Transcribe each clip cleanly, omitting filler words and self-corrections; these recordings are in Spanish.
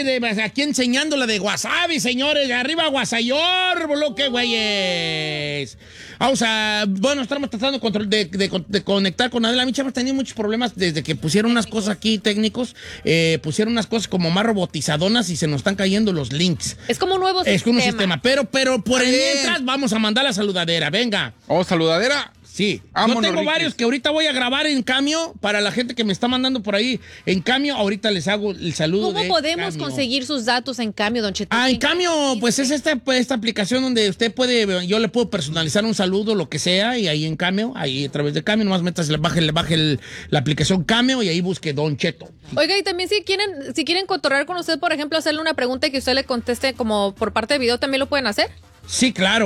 aquí enseñando la de Wasabi, señores. Arriba Guasayor, bloque, güeyes. Bueno, estamos tratando de conectar con Adela Micha. Hemos tenido muchos problemas desde que pusieron unas cosas aquí técnicos. Pusieron unas cosas como más robotizadonas y se nos están cayendo los links. Es como un nuevo sistema. Es como un sistema. Pero por mientras vamos a mandar la saludadera. Venga. ¿Saludadera? Sí, Vámonos, yo tengo Ricky. varios que ahorita voy a grabar en Cameo para la gente que me está mandando por ahí. En Cameo, ahorita les hago el saludo. ¿Cómo de podemos Cameo. conseguir sus datos en Cameo, Don Cheto? En Cameo, pues es esta aplicación donde usted yo le puedo personalizar un saludo, lo que sea, y ahí en Cameo, ahí a través de Cameo, nomás metas, baje la aplicación Cameo y ahí busque Don Cheto. Oiga, y también si quieren cotorrear con usted, por ejemplo, hacerle una pregunta y que usted le conteste como por parte de video, ¿también lo pueden hacer? Sí, claro.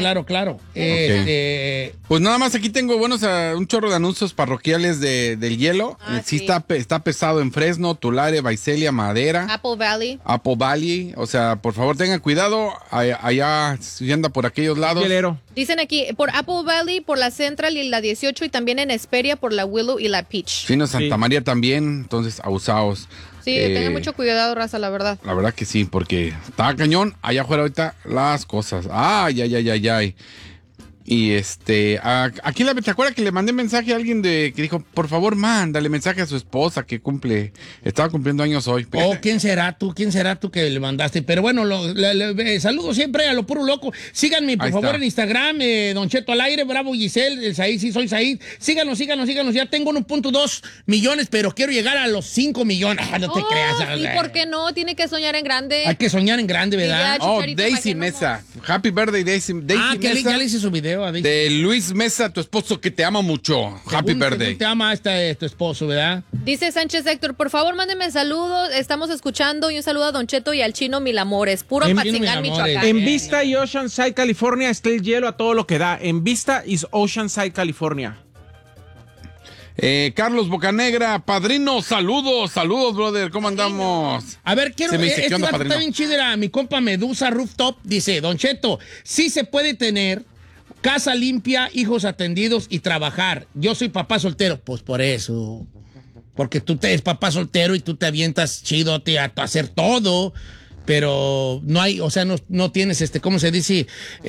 Okay. Pues nada más aquí tengo, un chorro de anuncios parroquiales del hielo. Sí. Está pesado en Fresno, Tulare, Visalia, Madera. Apple Valley. O sea, por favor tengan cuidado allá si anda por aquellos lados. Hielero. Dicen aquí, por Apple Valley, por la Central y la 18, y también en Hesperia por la Willow y la Peach. Fino Santa María también, entonces abusados. Sí, tengan mucho cuidado, raza, la verdad. La verdad que sí, porque está cañón allá afuera ahorita las cosas. Ay. Y aquí ¿te acuerdas que le mandé mensaje a alguien que dijo, por favor, mándale mensaje a su esposa que estaba cumpliendo años hoy? ¿Quién será tú que le mandaste? Pero bueno, saludo siempre a lo puro loco. Síganme, por favor, en Instagram, Don Cheto al aire, Bravo Giselle, el Said, sí soy Said. Síganos. Ya tengo 1.2 millones, pero quiero llegar a los 5 millones. No te creas. ¿Y por qué no? Tiene que soñar en grande. Hay que soñar en grande, ¿verdad? Daisy Mesa. Happy birthday, Daisy Mesa. Ya le hice su video. De Luis Mesa, tu esposo que te ama mucho. Happy birthday. Te ama tu esposo, ¿verdad? Dice Sánchez Héctor, por favor, mándenme saludos. Estamos escuchando y un saludo a Don Cheto y al Chino Milamores. Puro Patzingán, Michoacán. En Vista y Oceanside, California, está el hielo a todo lo que da. En Vista y Oceanside, California. Carlos Bocanegra, padrino, saludos, brother, ¿cómo andamos? A ver, está bien chido, era mi compa Medusa Rooftop, dice, Don Cheto, sí se puede tener casa limpia, hijos atendidos y trabajar. Yo soy papá soltero, pues por eso, porque tú eres papá soltero y tú te avientas chido a hacer todo, pero no hay, o sea, no tienes, ¿cómo se dice?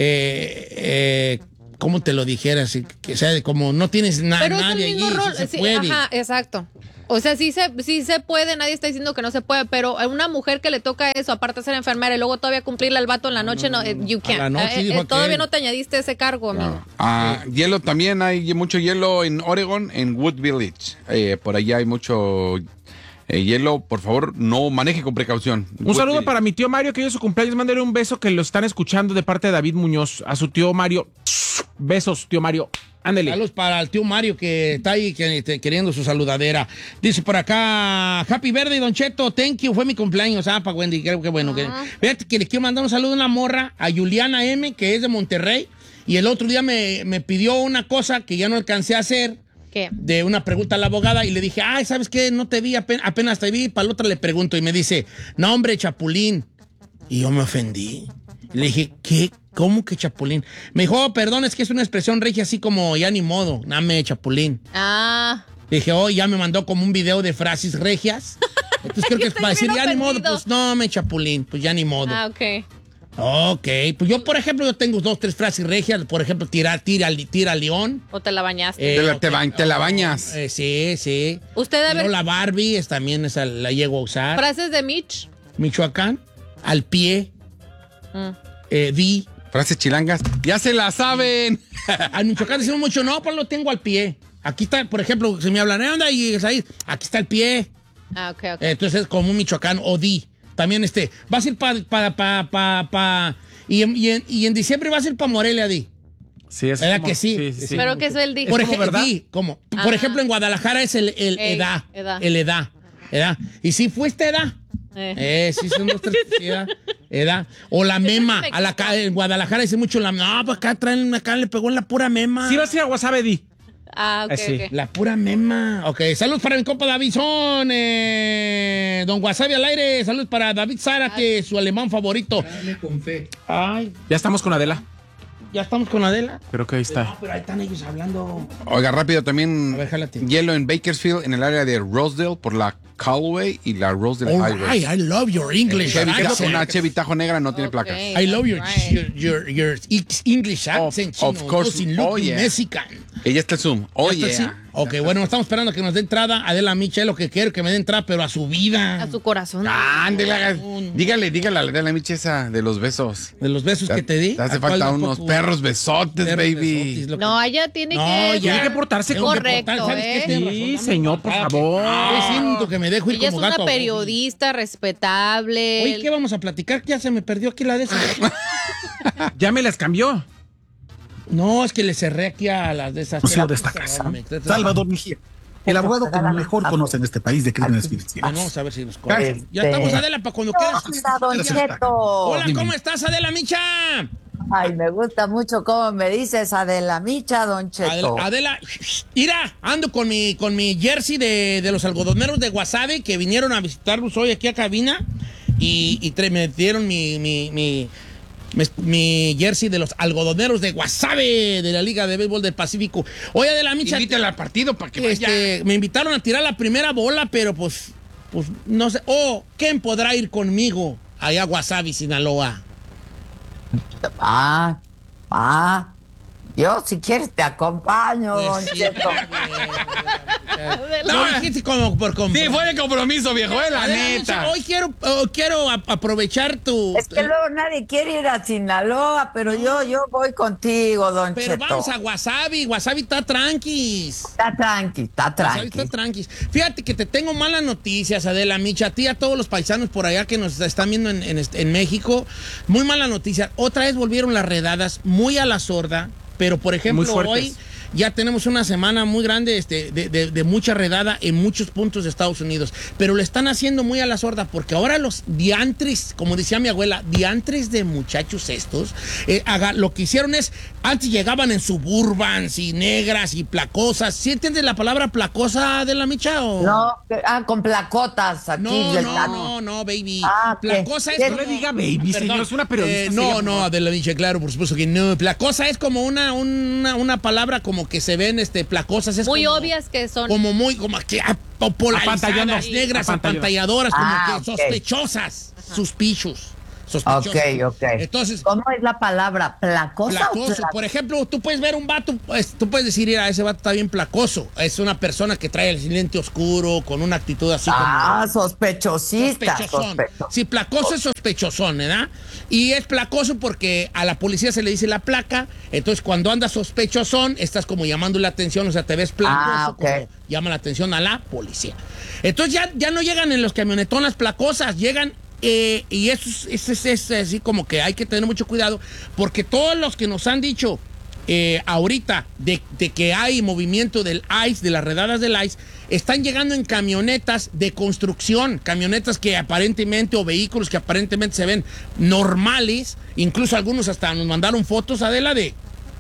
¿Cómo te lo dijeras? O sea, como no tienes nadie allí, sí se puede. Ajá, exacto. O sea, sí se puede, nadie está diciendo que no se puede, pero a una mujer que le toca eso, aparte de ser enfermera y luego todavía cumplirle al vato en la noche, no, you can't. Todavía no te añadiste ese cargo, amigo. Hielo también, hay mucho hielo en Oregon, en Wood Village. Por allá hay mucho hielo. Por favor, no maneje con precaución. Un saludo para mi tío Mario, que hoy es su cumpleaños. Mándale un beso, que lo están escuchando de parte de David Muñoz. A su tío Mario. Besos, tío Mario. Ándele. Saludos para el tío Mario que está ahí queriendo su saludadera. Dice por acá, Happy Birthday, Don Cheto, thank you, fue mi cumpleaños. Para Wendy, creo que bueno. Fíjate que le quiero mandar un saludo a una morra, a Juliana M, que es de Monterrey, y el otro día me pidió una cosa que ya no alcancé a hacer. ¿Qué? De una pregunta a la abogada, y le dije, ¿sabes qué? No te vi, apenas te vi, para la otra le pregunto, y me dice, no, hombre, Chapulín. Y yo me ofendí. Le dije, ¿qué? ¿Cómo que Chapulín? Me dijo, perdón, es que es una expresión regia así como ya ni modo, dame Chapulín. Le dije, ya me mandó como un video de frases regias. Entonces creo que es para decir ya ni modo, pues no, me Chapulín, pues ya ni modo. Ok. Ok, pues yo, por ejemplo, yo tengo 2, 3 frases regias. Por ejemplo, tira León. ¿O te la bañaste? Te la bañas. Sí. Usted debe... La Barbie, también esa la llego a usar. ¿Frases de Mitch? Michoacán, al pie. Di. Frases chilangas. Ya se la saben. Al Michoacán decimos mucho, no, pues lo tengo al pie. Aquí está, por ejemplo, si me hablan, ¿dónde? Y ahí, aquí está el pie. Ok. Entonces es como un Michoacán o di. También vas a ir y en diciembre vas a ir para Morelia, di. Sí, es ¿verdad como, que sí? Sí. Pero que es el di. Por ejemplo, en Guadalajara es el edad. El edad. Y si fuiste edad. Sí, son 2, 3 edad. O la mema. En Guadalajara dice mucho no, pues acá le pegó en la pura mema. Sí, vas a ir a Guasave, di. Ok. La pura mema. Ok, saludos para mi compa David Son, Don Wasabi al aire. Saludos para David Zara, que es su alemán favorito. Dale con fe. Ay. Ya estamos con Adela. ¿Ya estamos con Adela? Creo que ahí está. No, pero ahí están ellos hablando. Oiga, rápido, también A ver, jálate. hielo en Bakersfield, en el área de Rosedale, por la Callaway y la Rosedale All Highway. right, I love your English accent. Una Chevy Tajo negra no tiene placas. I love your English accent, Of chino. course. Sin look Oh, yeah. Mexican. Ella está el Zoom. Oye. ¿Ya está así? Ok, bueno, estamos esperando a que nos dé entrada. Adela Micha es lo que quiero, que me dé entrada, pero a su vida. A su corazón. Ándele, dígale a la Micha esa de los besos. De los besos que te di. Te hace ¿A cuál falta de unos poco? perros besotes, Perros baby. besotis, lo que- No, ella tiene No, que... ya. Tiene que portarse Tengo que correcto, portar, ¿sabes qué? ¿eh? Tienes Sí, razón, señor, por favor. Yo siento que me dejo ir Ella es como una gato. periodista respetable. Oye, ¿qué vamos a platicar? Que ya se me perdió aquí la de esas. Ya me las cambió. No, es que le cerré aquí a las de esas. Museo de esta casa. Salvador Mejía, el abogado que mejor conoce en este país de crímenes financieros. Bueno, vamos a ver si nos conoce. Ya estamos, Adela, para cuando quieras. Don Cheto. Hola, ¿cómo estás, Adela Micha? Ay, me gusta mucho cómo me dices Adela Micha, Don Cheto. Adela, mira, ando con mi jersey de los algodoneros de Guasave que vinieron a visitarnos hoy aquí a cabina y me dieron mi jersey de los algodoneros de Guasave de la Liga de Béisbol del Pacífico. Oye, Adela Micha, Invítala al partido para que vaya. me invitaron a tirar la primera bola, pero pues no sé. ¿Quién podrá ir conmigo allá a Guasave, Sinaloa? Yo si quieres te acompaño, Don Pues sí, Cheto. No, dijiste como por compromiso. Sí, fue de compromiso, viejo, la neta. Hoy quiero aprovechar tu... Es que luego nadie quiere ir a Sinaloa, pero yo voy contigo, Don Pero Cheto. vamos a Wasabi. Wasabi está tranquis. Está tranqui. Wasabi está tranquis. Fíjate que te tengo malas noticias, Adela Micha. A ti y a todos los paisanos por allá que nos están viendo en México. Muy malas noticias. Otra vez volvieron las redadas muy a la sorda. Pero, por ejemplo, Muy fuertes. hoy ya tenemos una semana muy grande de mucha redada en muchos puntos de Estados Unidos. Pero lo están haciendo muy a la sorda porque ahora los diantres, como decía mi abuela, diantres de muchachos estos, lo que hicieron es, antes llegaban en Suburbans y negras y placosas. ¿Sí entiendes la palabra placosa, de la Micha? O? No, con placotas aquí. No, baby. ¿Qué? Placosa es... ¿Qué? No le diga baby, señor, es una periodista. No, de la Micha, claro, por supuesto que no. Placosa es como una palabra como que se ven placosas. Es muy como, obvias que son. como que polarizadas, negras, apantalladoras, como que ok. sospechosas, suspicios. Ok. Entonces, ¿Cómo es la palabra? ¿Placosa o placoso. Por ejemplo, tú puedes ver un vato, tú puedes decir, mira, ese vato está bien placoso. Es una persona que trae el lente oscuro, con una actitud así como... Sospechosista. Sí, placoso es sospechosón, ¿verdad? Y es placoso porque a la policía se le dice la placa. Entonces, cuando andas sospechosón, estás como llamando la atención, o sea, te ves placoso, ok. como llama la atención a la policía. Entonces, ya no llegan en los camionetonas placosas, llegan... y eso es así como que hay que tener mucho cuidado, porque todos los que nos han dicho ahorita de que hay movimiento del ICE, de las redadas del ICE, están llegando en camionetas de construcción, camionetas que aparentemente, o vehículos que aparentemente se ven normales, incluso algunos hasta nos mandaron fotos, Adela, de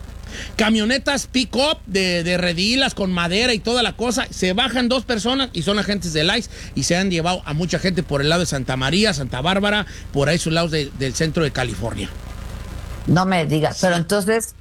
camionetas pick-up de redilas con madera y toda la cosa. Se bajan 2 personas y son agentes del ICE y se han llevado a mucha gente por el lado de Santa María, Santa Bárbara, por ahí esos lados del centro de California. No me digas, pero entonces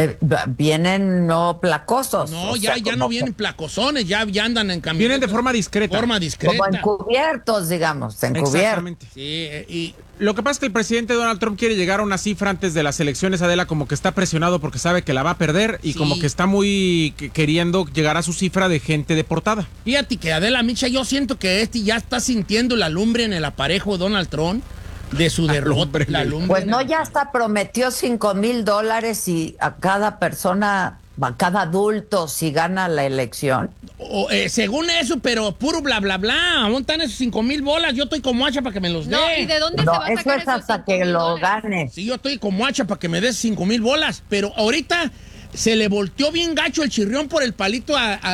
vienen no placosos. No, o ya sea, no vienen placosones, ya andan en camionetas. Vienen de forma discreta. como encubiertos, digamos, encubiertos. Exactamente. Sí, y Lo que pasa es que el presidente Donald Trump quiere llegar a una cifra antes de las elecciones, Adela, como que está presionado porque sabe que la va a perder y Sí. como que está muy queriendo llegar a su cifra de gente deportada. fíjate que Adela Micha, yo siento que ya está sintiendo la lumbre en el aparejo Donald Trump de su derrota. La lumbre. Pues no, ya hasta prometió $5,000 y a cada persona, a cada adulto, si gana la elección. Según eso, pero puro bla, bla, bla. ¿Dónde están esos 5,000 bolas? Yo estoy como hacha para que me los dé. No, ¿y de dónde se No, va a eso sacar es esos hasta que $5,000? lo gane. Sí, yo estoy como hacha para que me des 5,000 bolas. Pero ahorita se le volteó bien gacho el chirrión por el palito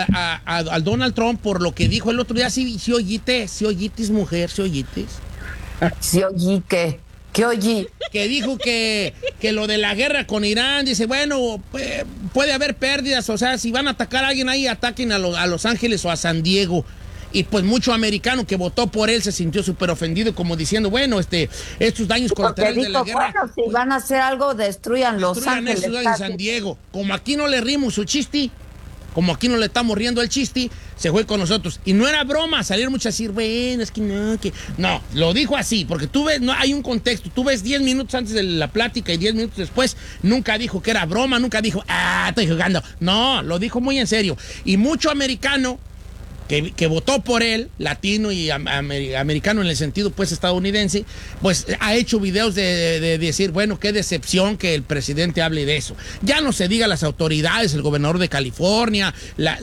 al Donald Trump por lo que dijo el otro día. Sí oyitis, mujer, sí oyitis. Sí, oí, ¿qué oí? Que dijo que lo de la guerra con Irán, dice, bueno, puede haber pérdidas, o sea, si van a atacar a alguien ahí, ataquen a Los Ángeles o a San Diego. Y pues mucho americano que votó por él se sintió súper ofendido, como diciendo, bueno, estos daños colaterales de la guerra. Bueno, si van a hacer algo, destruyan Los Ángeles. Destruyan en San Diego. Como aquí no le rimos su chiste, como aquí no le estamos riendo el chiste, se fue con nosotros. Y no era broma, salieron muchas a decir, bueno, es que no, que... No, lo dijo así, porque tú ves, no hay un contexto. Tú ves 10 minutos antes de la plática y 10 minutos después, nunca dijo que era broma, nunca dijo, estoy jugando. No, lo dijo muy en serio. Y mucho americano que votó por él, latino y americano en el sentido pues estadounidense, pues ha hecho videos de decir, bueno, qué decepción que el presidente hable de eso. Ya no se diga las autoridades, el gobernador de California,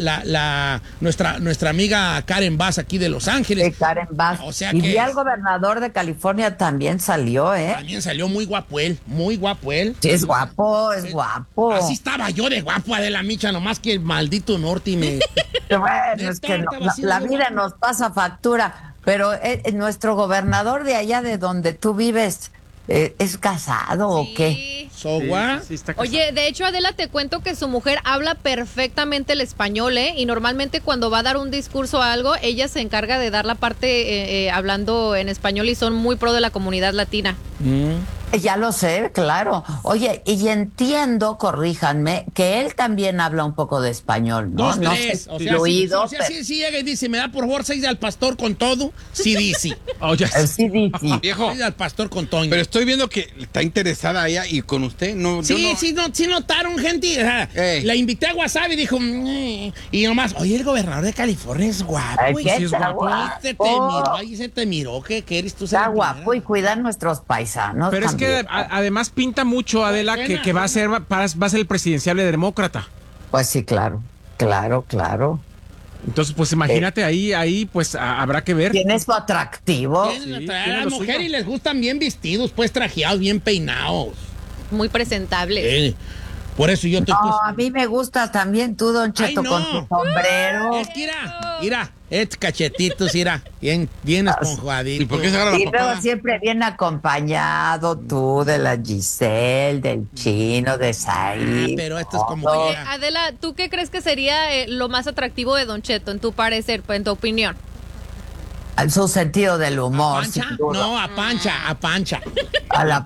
nuestra amiga Karen Bass aquí de Los Ángeles. Karen Bass. O sea y que el gobernador de California también salió, ¿eh? También salió muy guapo él, muy guapo él. Sí, es guapo, es guapo. Así estaba yo de guapo, Adela Micha, nomás que el maldito norte me... Bueno, es que la vida nos pasa factura, pero nuestro gobernador de allá de donde tú vives, ¿es casado o qué? Sí, está casado. Oye, de hecho, Adela, te cuento que su mujer habla perfectamente el español, ¿eh? Y normalmente cuando va a dar un discurso o algo, ella se encarga de dar la parte hablando en español y son muy pro de la comunidad latina. Ya lo sé, claro. Oye, y entiendo, corríjanme, que él también habla un poco de español, ¿no? Dos, tres. No sé, fluido. Sí llega y dice, ¿me da por favor 6 al pastor con todo? Sí dice. Sí dice. Viejo. 6 al pastor con Toño. Pero estoy viendo que está interesada ella y con usted. No, Sí notaron, gente. La invité a WhatsApp y dijo, y nomás, oye, el gobernador de California es guapo. Ay, Sí, es guapo. Ahí se te miró, ¿qué eres tú? Está guapo y cuidan nuestros paisanos. Pero también. es que además pinta mucho, Adela, que va a ser el presidencial de demócrata. Pues sí, claro. Entonces, pues imagínate, ahí pues habrá que ver. Tiene su atractivo. Tienen a las mujeres y les gustan bien vestidos, pues trajeados, bien peinados. Muy presentables. Por eso yo te... a mí me gusta también tú, Don Cheto, con tu sombrero. Es que mira, estos cachetitos, bien esponjaditos. ¿Y por qué se agarra la Y papada? luego siempre bien acompañado tú, de la Giselle, del Chino, de Said. Pero esto es como... todo. Adela, ¿tú qué crees que sería lo más atractivo de Don Cheto, en tu parecer, en tu opinión? Su sentido del ¿A humor. Pancha? sin duda. No, a Pancha. A la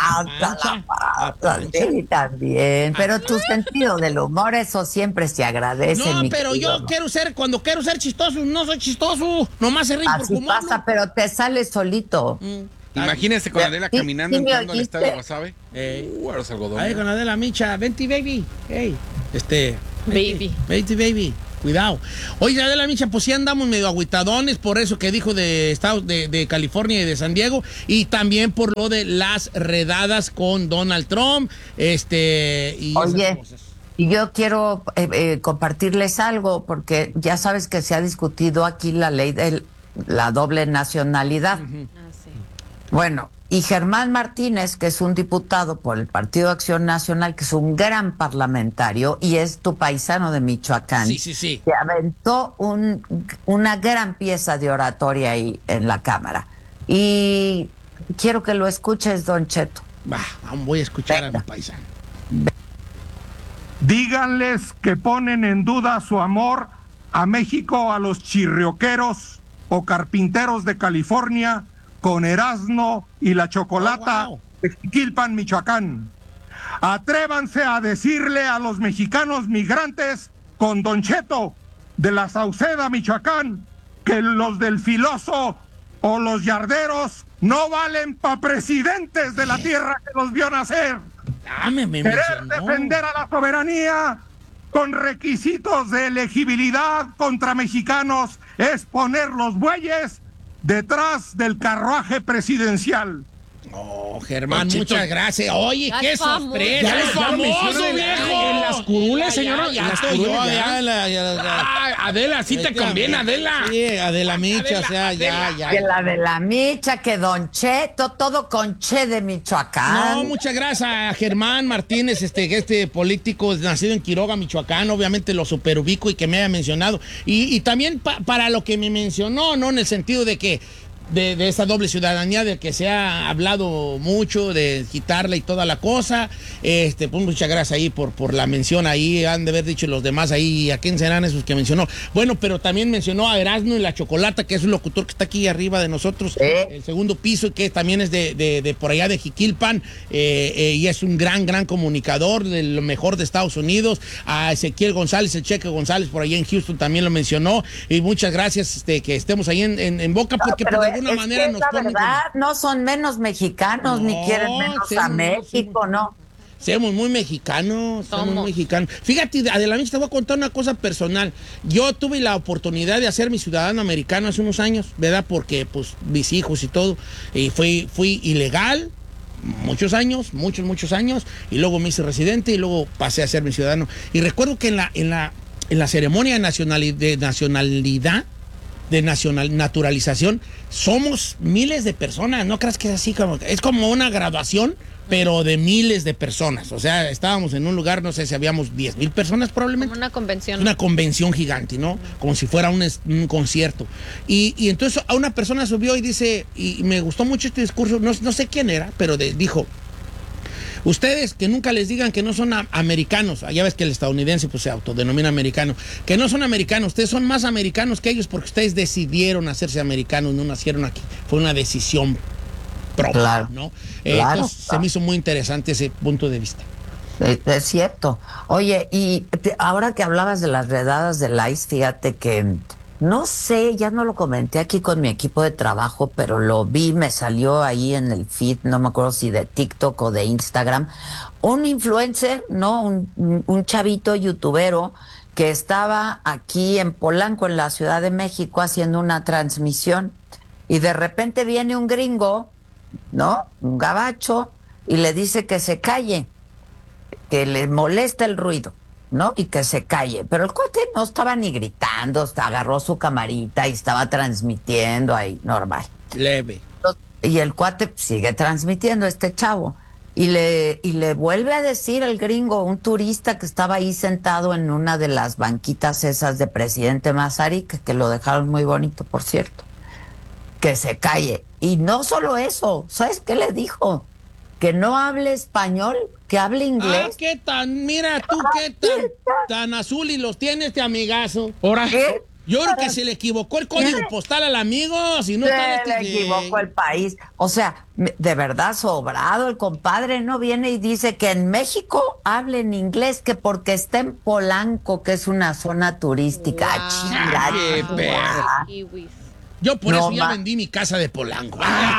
panza, sí, también. Pero tu sentido del humor, eso siempre se agradece. No, mi pero querido. yo cuando quiero ser chistoso, no soy chistoso. Nomás se ríe por Así cómo pasa, hablo. pero te sale solito. Imagínese con Adela Sí, caminando sí me entrando al oíste. estado de Guasave. A Los algodones. Ahí con Adela Micha, venti baby. Hey, Baby. Venti baby. Cuidado. Oye, Adela Micha, pues sí andamos medio agüitadones por eso que dijo de Estados de California y de San Diego, y también por lo de las redadas con Donald Trump, y Oye, esas cosas. y yo quiero compartirles algo, porque ya sabes que se ha discutido aquí la ley de la doble nacionalidad. Bueno, y Germán Martínez, que es un diputado por el Partido Acción Nacional, que es un gran parlamentario y es tu paisano de Michoacán, Sí. se aventó una gran pieza de oratoria ahí en la Cámara. Y quiero que lo escuches, Don Cheto. Voy a escuchar a mi paisano. Díganles que ponen en duda su amor a México, a los chirrioqueros o carpinteros de California, con Erasmo y la Chocolata de Jiquilpan, Michoacán. Atrévanse a decirle a los mexicanos migrantes con Don Cheto de la Sauceda, Michoacán, que los del Filoso o los yarderos no valen para presidentes de la tierra que los vio nacer. Querer defender a la soberanía con requisitos de elegibilidad contra mexicanos es poner los bueyes detrás del carruaje presidencial. Oh, Germán, muchas gracias. Oye, qué sorpresa. Ya ¡Es famoso, viejo! En las curules, señor. Ya estoy yo. Adela, sí te conviene, Adela. Sí, Adela Micha, o sea, ya. Que la de la Micha, que Don Cheto, todo con Che de Michoacán. No, muchas gracias a Germán Martínez, este político nacido en Quiroga, Michoacán. Obviamente lo superubico y que me haya mencionado. Y también para lo que me mencionó, ¿no? En el sentido de que de esa doble ciudadanía de que se ha hablado mucho, de quitarla y toda la cosa. Pues muchas gracias ahí por la mención ahí. Han de haber dicho los demás ahí, ¿a quién serán esos que mencionó? Bueno, pero también mencionó a Erasmo y la Chocolata, que es un locutor que está aquí arriba de nosotros, el segundo piso, y que también es de por allá de Jiquilpan, y es un gran comunicador, de lo mejor de Estados Unidos. A Ezequiel González, el Cheque González, por allá en Houston también lo mencionó. Y muchas gracias que estemos ahí en Boca, porque por alguna manera nos ponen. La verdad, no son menos mexicanos, ni quieren menos a México, ¿no? Somos muy mexicanos, Fíjate, Adelante, te voy a contar una cosa personal. Yo tuve la oportunidad de hacer mi ciudadano americano hace unos años, ¿verdad? Porque, pues, mis hijos y todo. Y fui ilegal muchos años, y luego me hice residente y luego pasé a ser mi ciudadano. Y recuerdo que en la ceremonia de naturalización, somos miles de personas. No creas que es así, es como una graduación, pero de miles de personas. O sea, estábamos en un lugar, no sé si habíamos 10,000 personas probablemente. Como una convención. Una convención gigante, ¿no? Como si fuera un concierto. Y entonces a una persona subió y dice, y me gustó mucho este discurso, no sé quién era, pero dijo: ustedes que nunca les digan que no son americanos. Ya ves que el estadounidense pues se autodenomina americano. Que no son americanos, ustedes son más americanos que ellos porque ustedes decidieron hacerse americanos, no nacieron aquí. Fue una decisión propia, claro, ¿no? Claro, entonces se me hizo muy interesante ese punto de vista. Es cierto. Oye, y ahora que hablabas de las redadas del ICE, fíjate que no sé, ya no lo comenté aquí con mi equipo de trabajo, pero lo vi, me salió ahí en el feed, no me acuerdo si de TikTok o de Instagram, un influencer, ¿no? Un chavito youtubero que estaba aquí en Polanco, en la Ciudad de México, haciendo una transmisión, y de repente viene un gringo, ¿no? Un gabacho, y le dice que se calle, que le molesta el ruido, ¿no? Y que se calle. Pero el cuate no estaba ni gritando, hasta agarró su camarita y estaba transmitiendo ahí, normal. Leve. Y el cuate sigue transmitiendo, este chavo. Y le vuelve a decir al gringo, un turista que estaba ahí sentado en una de las banquitas esas de Presidente Mazarik, que lo dejaron muy bonito, por cierto, que se calle. Y no solo eso, ¿sabes qué le dijo? Que no hable español, que hable inglés. Ah, qué tan, mira tú, qué tan azul y los tiene este amigazo. ¿Ahora? ¿Qué? Yo creo que se le equivocó el código postal al amigo, si no Se le equivocó el país. O sea, de verdad sobrado, el compadre no viene y dice que en México hablen inglés, que porque está en Polanco, que es una zona turística. Wow. Chingada. Yo por eso ya ma- vendí mi casa de Polanco.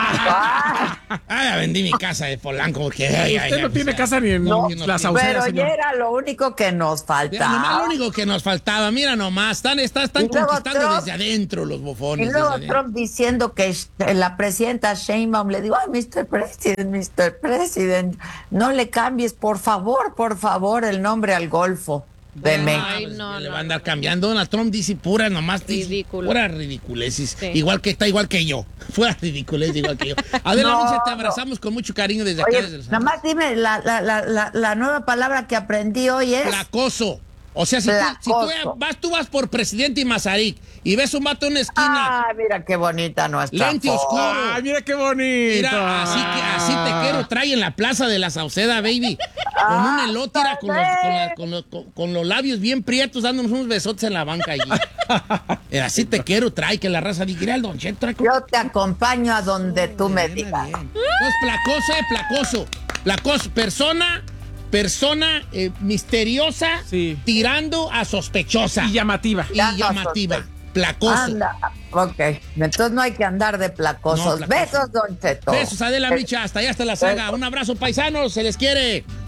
Ya vendí mi casa de Polanco porque... Usted no tiene casa ni en la Sauceda, Pero señor. ya era lo único que nos Mira, nomás faltaba. lo único que nos faltaba, mira nomás, están Y luego conquistando Trump- desde adentro los bofones. Y luego desde adentro. Trump diciendo que la presidenta Sheinbaum le dijo, ay, Mr. President, no le cambies, por favor, el nombre al Golfo de México. Ay, no, Le no. va a andar cambiando. Donald Trump dice pura nomás. Ridículo. Pura ridiculeces. Sí. Está igual que yo. Fuera ridiculez igual que yo. Adela, Micha, te abrazamos con mucho cariño desde acá. Oye, Desde los nada más dime, la nueva palabra que aprendí hoy es... Placoso. O sea, si Placoso. tú vas por Presidente y Mazarik y ves un vato en una esquina, Ah, mira qué bonita nuestra lente foto. oscuro. ¡Ay, mira qué bonito! Mira, así te quiero, trae en la plaza de la Sauceda, baby. Con un elote, con los labios bien prietos, dándonos unos besotes en la banca allí. Así te quiero, trae, que la raza diga, mira el Don Cheto, trae Yo te acompaño a donde tú me bien, digas. bien. Placoso. Placoso. Persona misteriosa, Sí. tirando a sospechosa. Y llamativa. Y Ya no llamativa. sospecho. Placoso. Anda, ok. Entonces no hay que andar de placosos. No, placoso. Besos, Don Cheto. Besos, Adela Micha, hasta allá, hasta la saga. Un abrazo, paisanos, se les quiere.